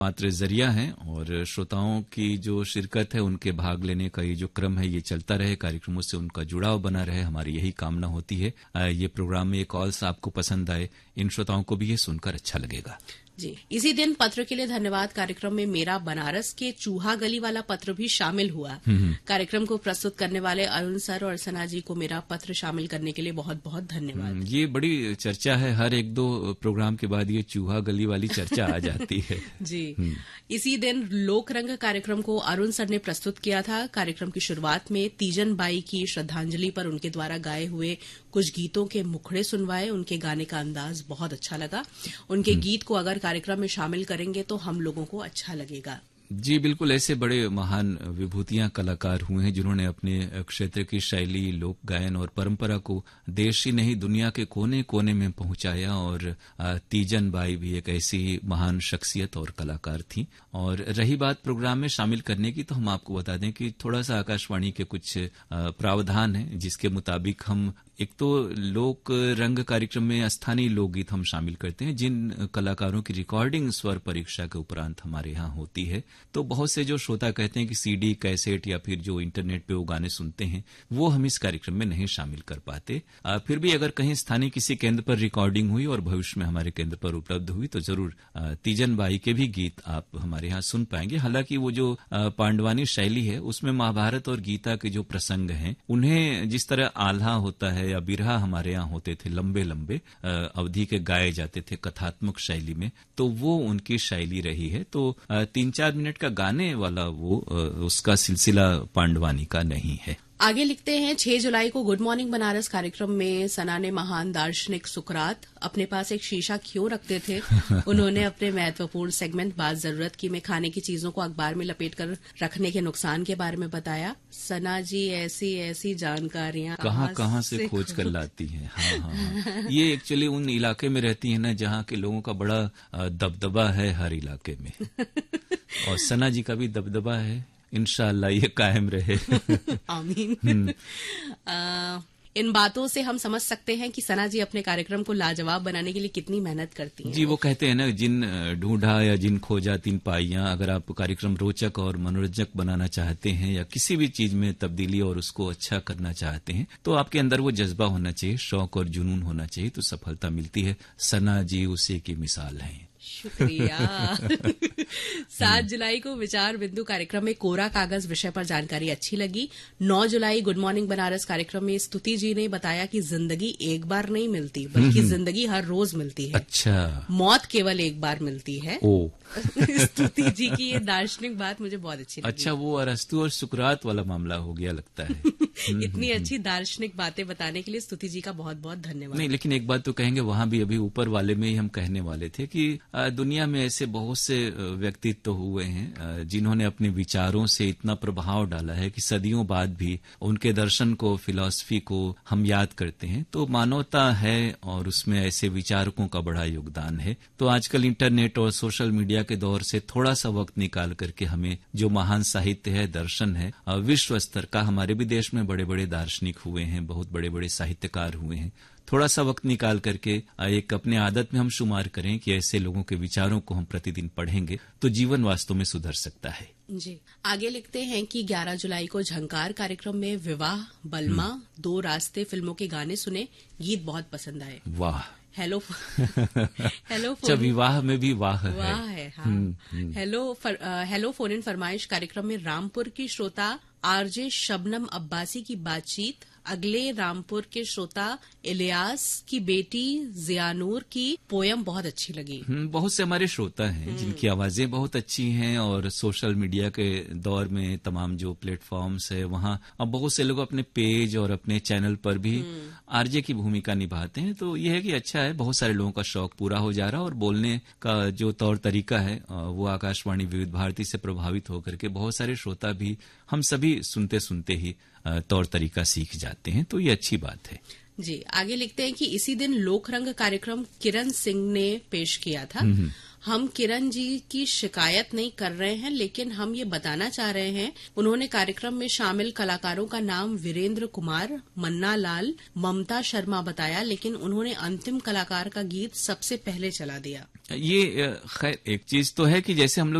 मात्र जरिया हैं और श्रोताओं की जो शिरकत है, उनके भाग लेने का ये जो क्रम है, ये चलता रहे, कार्यक्रमों से उनका जुड़ाव बना रहे, हमारी यही कामना होती है। ये प्रोग्राम में कॉल्स आपको पसंद आए, इन श्रोताओं को भी ये सुनकर अच्छा लगेगा। जी, इसी दिन पत्र के लिए धन्यवाद कार्यक्रम में मेरा बनारस के चूहा गली वाला पत्र भी शामिल हुआ। कार्यक्रम को प्रस्तुत करने वाले अरुण सर और सना जी को मेरा पत्र शामिल करने के लिए बहुत बहुत धन्यवाद। ये बड़ी चर्चा है, हर एक दो प्रोग्राम के बाद ये चूहा गली वाली चर्चा आ जाती है। जी, इसी दिन लोक रंग कार्यक्रम को अरुण सर ने प्रस्तुत किया था। कार्यक्रम की शुरुआत में तीजन बाई की श्रद्धांजलि पर उनके द्वारा गाए हुए कुछ गीतों के मुखड़े सुनवाए। उनके गाने का अंदाज बहुत अच्छा लगा। उनके गीत को अगर कार्यक्रम में शामिल करेंगे तो हम लोगों को अच्छा लगेगा। जी बिल्कुल, ऐसे बड़े महान विभूतियां कलाकार हुए हैं जिन्होंने अपने क्षेत्र की शैली, लोक गायन और परंपरा को देश ही नहीं दुनिया के कोने कोने में पहुंचाया। और तीजन बाई भी एक ऐसी महान शख्सियत और कलाकार थी। और रही बात प्रोग्राम में शामिल करने की, तो हम आपको बता दें कि थोड़ा सा आकाशवाणी के कुछ प्रावधान है जिसके मुताबिक हम एक तो लोक रंग कार्यक्रम में स्थानीय लोकगीत हम शामिल करते हैं, जिन कलाकारों की रिकॉर्डिंग स्वर परीक्षा के उपरांत हमारे यहाँ होती है। तो बहुत से जो श्रोता कहते हैं कि सीडी, कैसेट या फिर जो इंटरनेट पे वो गाने सुनते हैं, वो हम इस कार्यक्रम में नहीं शामिल कर पाते। फिर भी अगर कहीं स्थानीय किसी केंद्र पर रिकॉर्डिंग हुई और भविष्य में हमारे केंद्र पर उपलब्ध हुई तो जरूर तीजन बाई के भी गीत आप हमारे यहाँ सुन पाएंगे। हालांकि वो जो पांडवानी शैली है, उसमें महाभारत और गीता के जो प्रसंग हैं, उन्हें जिस तरह आल्हा होता है या बिरहा हमारे यहाँ होते थे, लंबे लंबे अवधि के गाए जाते थे कथात्मक शैली में, तो वो उनकी शैली रही है। तो 3-4 मिनट का गाने वाला वो उसका सिलसिला पांडवानी का नहीं है। आगे लिखते हैं 6 जुलाई को गुड मॉर्निंग बनारस कार्यक्रम में सना ने महान दार्शनिक सुकरात अपने पास एक शीशा क्यों रखते थे, उन्होंने अपने महत्वपूर्ण सेगमेंट बात जरूरत की में खाने की चीजों को अखबार में लपेटकर रखने के नुकसान के बारे में बताया। सना जी ऐसी ऐसी जानकारियां कहाँ से खोज कर लाती हैं। हाँ। ये एक्चुअली उन इलाके में रहती है ना जहाँ के लोगों का बड़ा दबदबा है हर इलाके में। और सना जी का भी दबदबा है, इंशाअल्लाह ये कायम रहे। आमीन। इन बातों से हम समझ सकते हैं कि सना जी अपने कार्यक्रम को लाजवाब बनाने के लिए कितनी मेहनत करती हैं। जी, वो कहते हैं ना, जिन ढूंढा या जिन खोजा तीन पाइयां। अगर आप कार्यक्रम रोचक और मनोरंजक बनाना चाहते हैं या किसी भी चीज में तब्दीली और उसको अच्छा करना चाहते हैं, तो आपके अंदर वो जज्बा होना चाहिए, शौक और जुनून होना चाहिए, तो सफलता मिलती है। सना जी उसी की मिसाल हैं। शुक्रिया। 7 जुलाई को विचार बिंदु कार्यक्रम में कोरा कागज विषय पर जानकारी अच्छी लगी। 9 जुलाई गुड मॉर्निंग बनारस कार्यक्रम में स्तुति जी ने बताया कि जिंदगी एक बार नहीं मिलती, बल्कि जिंदगी हर रोज मिलती है। अच्छा। मौत केवल एक बार मिलती है। ओ। स्तुति जी की ये दार्शनिक बात मुझे बहुत अच्छी लगी। अच्छा, वो अरस्तु और सुकरात वाला मामला हो गया लगता है। इतनी अच्छी दार्शनिक बातें बताने के लिए स्तुति जी का बहुत बहुत धन्यवाद। नहीं, लेकिन एक बात तो कहेंगे, वहां भी अभी ऊपर वाले में ही हम कहने वाले थे कि दुनिया में ऐसे बहुत से व्यक्तित्व हुए हैं जिन्होंने अपने विचारों से इतना प्रभाव डाला है कि सदियों बाद भी उनके दर्शन को, फिलॉसफी को हम याद करते हैं। तो मानवता है और उसमें ऐसे विचारकों का बड़ा योगदान है। तो आजकल इंटरनेट और सोशल मीडिया के दौर से थोड़ा सा वक्त निकाल करके हमें जो महान साहित्य है, दर्शन है, विश्व स्तर का, हमारे भी देश में बड़े बड़े दार्शनिक हुए हैं, बहुत बड़े बड़े साहित्यकार हुए हैं, थोड़ा सा वक्त निकाल करके एक अपने आदत में हम शुमार करें कि ऐसे लोगों के विचारों को हम प्रतिदिन पढ़ेंगे तो जीवन वास्तव में सुधर सकता है। जी, आगे लिखते हैं कि 11 जुलाई को झंकार कार्यक्रम में विवाह, बलमा, 2 रास्ते फिल्मों के गाने सुने, गीत बहुत पसंद आए। वाह। हेलो अच्छा, विवाह में भी वाह है। हाँ। हेलो फोन इन फरमाइश कार्यक्रम में रामपुर की श्रोता आरजे शबनम अब्बासी की बातचीत, अगले रामपुर के श्रोता इलियास की बेटी जियानूर की पोयम बहुत अच्छी लगी। बहुत से हमारे श्रोता हैं जिनकी आवाजें बहुत अच्छी हैं और सोशल मीडिया के दौर में तमाम जो प्लेटफॉर्म्स है वहाँ अब बहुत से लोग अपने पेज और अपने चैनल पर भी आरजे की भूमिका निभाते हैं। तो यह है कि अच्छा है, बहुत सारे लोगों का शौक पूरा हो जा रहा है और बोलने का जो तौर तरीका है वो आकाशवाणी विविध भारती से प्रभावित होकर के बहुत सारे श्रोता भी हम सभी सुनते सुनते ही तौर तरीका सीख जाते हैं। तो ये अच्छी बात है। जी, आगे लिखते हैं कि इसी दिन लोकरंग कार्यक्रम किरण सिंह ने पेश किया था। हम किरण जी की शिकायत नहीं कर रहे हैं, लेकिन हम ये बताना चाह रहे हैं, उन्होंने कार्यक्रम में शामिल कलाकारों का नाम वीरेंद्र कुमार, मन्ना लाल, ममता शर्मा बताया, लेकिन उन्होंने अंतिम कलाकार का गीत सबसे पहले चला दिया। ये खैर एक चीज तो है कि जैसे हम लोग